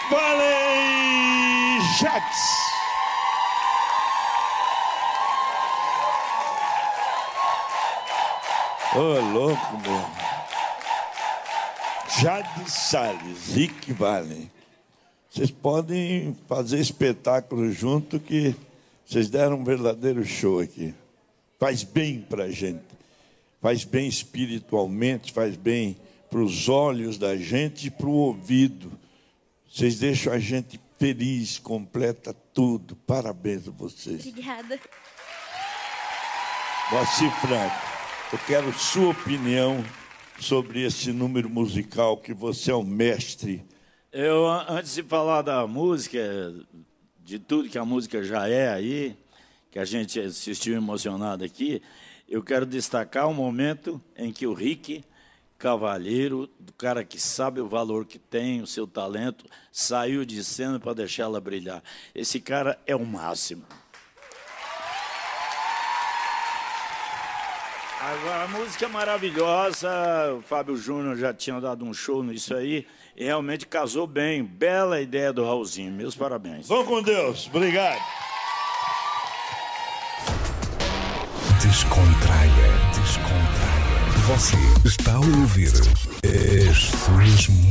Valley Jets. Ô, louco, meu. Jade Salles, Rick Valley. Vocês podem fazer espetáculo junto que vocês deram um verdadeiro show aqui. Faz bem pra gente. Faz bem espiritualmente, faz bem para os olhos da gente e para o ouvido. Vocês deixam a gente feliz, completa tudo. Parabéns a vocês. Obrigada. Moacir Franco, eu quero sua opinião sobre esse número musical, que você é o mestre. Eu, antes de falar da música, de tudo que a música já é aí, que a gente assistiu emocionado aqui, eu quero destacar o momento em que o Rick Cavalheiro, do cara que sabe o valor que tem, o seu talento, saiu de cena para deixar ela brilhar. Esse cara é o máximo. Agora, a música é maravilhosa, o Fábio Júnior já tinha dado um show nisso aí, e realmente casou bem. Bela ideia do Raulzinho, meus parabéns. Vão com Deus, obrigado. Descontraia. Você está a ouvir as suas